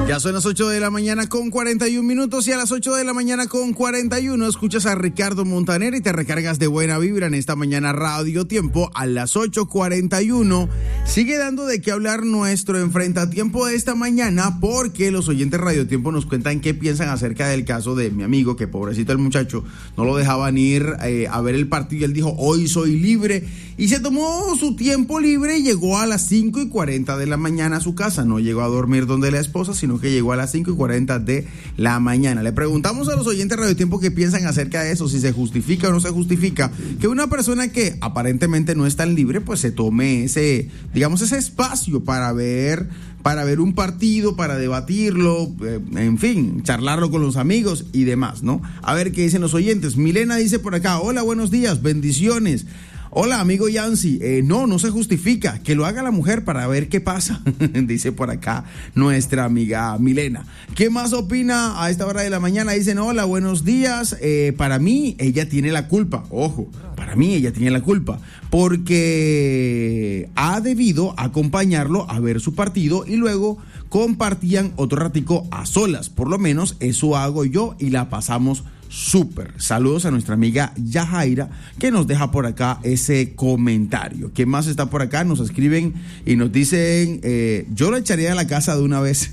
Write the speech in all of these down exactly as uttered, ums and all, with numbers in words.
Ya son las ocho de la mañana con cuarenta y un minutos y a las ocho de la mañana con cuarenta y uno escuchas a Ricardo Montaner y te recargas de buena vibra en esta mañana Radio Tiempo a las ocho cuarenta y uno. Sigue dando de qué hablar nuestro enfrentatiempo de esta mañana porque los oyentes Radio Tiempo nos cuentan qué piensan acerca del caso de mi amigo, que pobrecito el muchacho, no lo dejaban ir eh, a ver el partido y él dijo, hoy soy libre, y se tomó su tiempo libre y llegó a las cinco y cuarenta de la mañana a su casa. No llegó a dormir donde la esposa, sino que llegó a las cinco y cuarenta de la mañana. Le preguntamos a los oyentes de Radio Tiempo qué piensan acerca de eso, si se justifica o no se justifica que una persona que aparentemente no es tan libre, pues se tome ese, digamos, ese espacio para ver, para ver un partido, para debatirlo, eh, en fin, charlarlo con los amigos y demás, ¿no? A ver qué dicen los oyentes. Milena dice por acá, hola, buenos días, bendiciones. Hola, amigo Yancy, eh, no, no se justifica, que lo haga la mujer para ver qué pasa, dice por acá nuestra amiga Milena. ¿Qué más opina a esta hora de la mañana? Dicen, hola, buenos días, eh, para mí ella tiene la culpa, ojo, para mí ella tiene la culpa, porque ha debido acompañarlo a ver su partido y luego compartían otro ratico a solas, por lo menos eso hago yo y la pasamos súper. Saludos a nuestra amiga Yajaira que nos deja por acá ese comentario. ¿Quién más está por acá? Nos escriben y nos dicen, eh, yo lo echaría de la casa de una vez.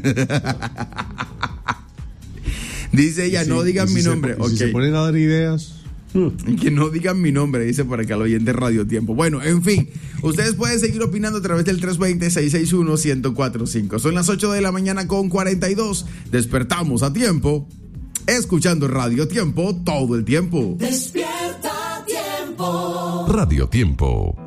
Dice ella, sí, no digan mi nombre. Se, okay. Si se ponen a dar ideas... Que no digan mi nombre, dice por acá el oyente Radio Tiempo. Bueno, en fin, ustedes pueden seguir opinando a través del tres dos cero, seis seis uno, uno cero cuatro cinco. Son las ocho de la mañana con cuarenta y dos. Despertamos a tiempo, escuchando Radio Tiempo todo el tiempo. Despierta Tiempo. Radio Tiempo.